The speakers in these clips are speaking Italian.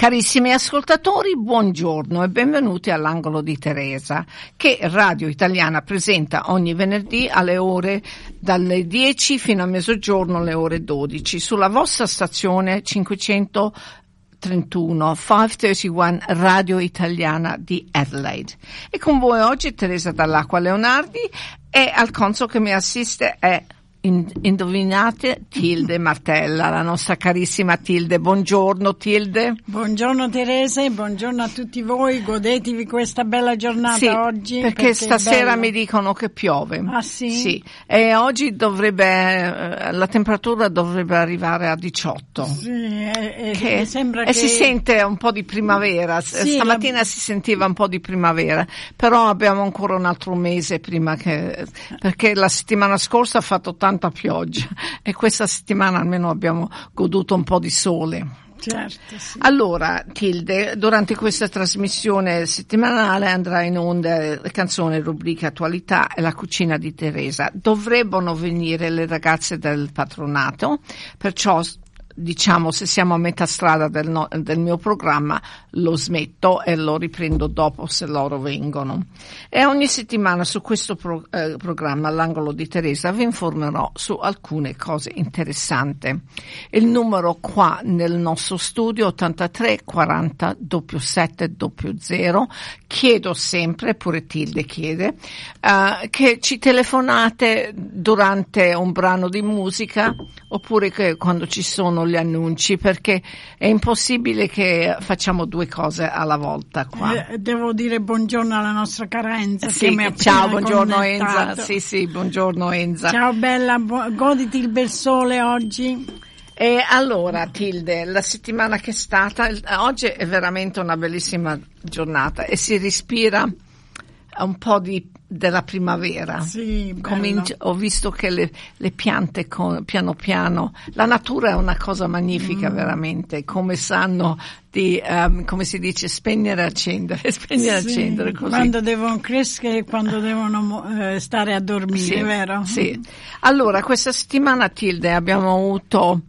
Carissimi ascoltatori, buongiorno e benvenuti all'Angolo di Teresa, che Radio Italiana presenta ogni venerdì alle ore dalle 10 fino a mezzogiorno alle ore 12 sulla vostra stazione 531 Radio Italiana di Adelaide. E con voi oggi Teresa Dall'Acqua Leonardi e al console che mi assiste è indovinate Tilde Martella, la nostra carissima Tilde. Buongiorno Tilde. Buongiorno Teresa e buongiorno a tutti voi, godetevi questa bella giornata oggi. Perché stasera mi dicono che piove. Ah sì? Sì, e oggi la temperatura dovrebbe arrivare a 18. Sì, sembra si sente un po' di primavera, sì, stamattina si sentiva un po' di primavera, però abbiamo ancora un altro mese perché la settimana scorsa ha fatto tanta pioggia e questa settimana almeno abbiamo goduto un po' di sole. Certo, sì. Allora, Tilde, durante questa trasmissione settimanale andrà in onda le canzoni, rubrica attualità e la cucina di Teresa. Dovrebbero venire le ragazze del patronato, perciò diciamo se siamo a metà strada del mio programma lo smetto e lo riprendo dopo se loro vengono. E ogni settimana su questo programma all'Angolo di Teresa vi informerò su alcune cose interessanti. Il numero qua nel nostro studio 83 40 7700. Chiedo sempre, pure Tilde chiede, che ci telefonate durante un brano di musica oppure che quando ci sono gli annunci, perché è impossibile che facciamo due cose alla volta qua. Devo dire buongiorno alla nostra cara Enza. Sì, ciao, buongiorno connettato. Enza. Sì, buongiorno Enza. Ciao bella, goditi il bel sole oggi. E allora Tilde, la settimana che è stata, oggi è veramente una bellissima giornata e si respira un po' della primavera. Sì, ho visto che le piante piano piano, la natura è una cosa magnifica veramente, come sanno di come si dice, spegnere e accendere, accendere così. Quando devono crescere e quando devono stare a dormire, vero? Sì. Allora, questa settimana Tilde abbiamo avuto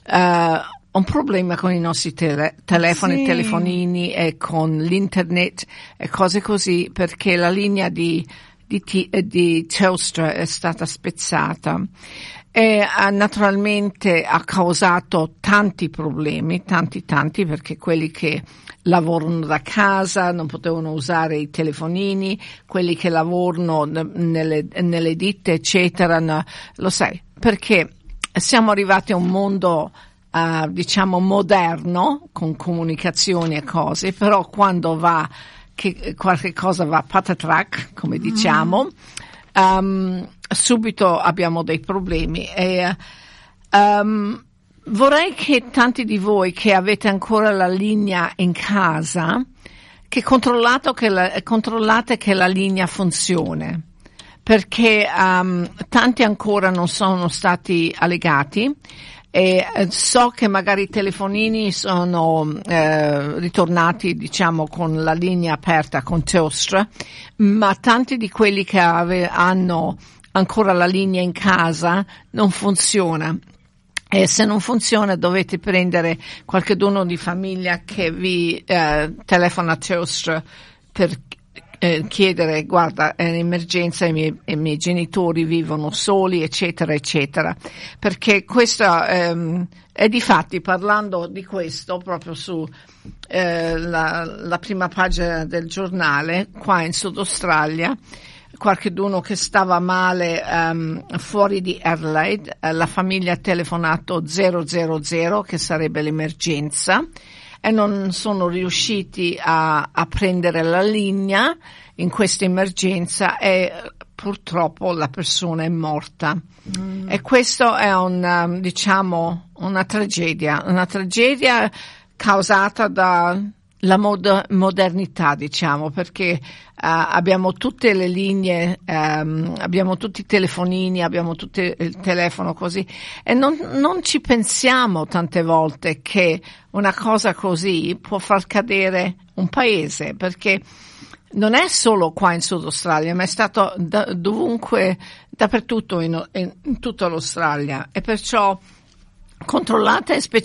un problema con i nostri telefoni, telefonini e con l'internet e cose così, perché la linea di Telstra è stata spezzata e naturalmente ha causato tanti problemi, tanti, perché quelli che lavorano da casa non potevano usare i telefonini, quelli che lavorano nelle ditte eccetera, no, lo sai, perché siamo arrivati a un mondo diciamo moderno con comunicazioni e cose, però quando che qualche cosa va patatrac, come diciamo, subito abbiamo dei problemi e vorrei che tanti di voi che avete ancora la linea in casa che controllate che la linea funzioni, perché tanti ancora non sono stati allegati. E so che magari i telefonini sono ritornati, diciamo, con la linea aperta con Telstra, ma tanti di quelli che hanno ancora la linea in casa non funziona. E se non funziona dovete prendere qualcuno di famiglia che vi telefona a Telstra per chiedere, guarda, è un'emergenza, i miei genitori vivono soli, eccetera, eccetera. Perché questo è difatti, parlando di questo, proprio su la prima pagina del giornale, qua in Sud Australia, qualcuno che stava male fuori di Adelaide, la famiglia ha telefonato 000, che sarebbe l'emergenza, e non sono riusciti a prendere la linea in questa emergenza e purtroppo la persona è morta. E questo è una tragedia causata dalla modernità, diciamo, perché abbiamo tutte le linee, abbiamo tutti i telefonini, abbiamo tutto il telefono così, e non ci pensiamo tante volte che una cosa così può far cadere un paese, perché non è solo qua in Sud Australia, ma è stato dovunque, dappertutto in tutta l'Australia, e perciò controllate